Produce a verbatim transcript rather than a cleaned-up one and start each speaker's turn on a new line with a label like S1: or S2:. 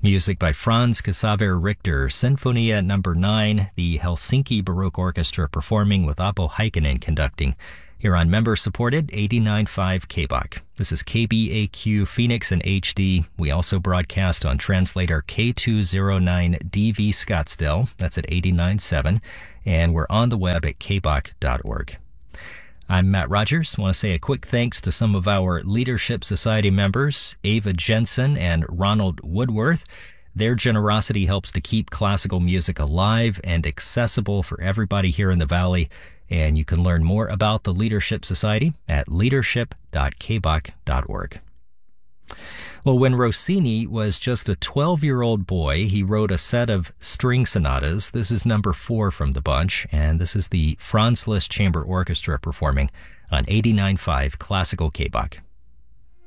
S1: Music by Franz Xaver Richter, Sinfonia number nine, the Helsinki Baroque Orchestra performing with Apo Heikkinen conducting, here on member-supported eighty-nine point five K B O C. This is K B A Q Phoenix in H D. We also broadcast on translator K two oh nine D V Scottsdale. That's at eighty-nine point seven. And we're on the web at k b o c dot org. I'm Matt Rogers. I want to say a quick thanks to some of our Leadership Society members, Ava Jensen and Ronald Woodworth. Their generosity helps to keep classical music alive and accessible for everybody here in the Valley. And you can learn more about the Leadership Society at leadership dot k b o c dot org. Well, when Rossini was just a twelve-year-old boy, he wrote a set of string sonatas. This is number four from the bunch, and this is the Franz Liszt Chamber Orchestra performing on eighty-nine point five Classical K B O C.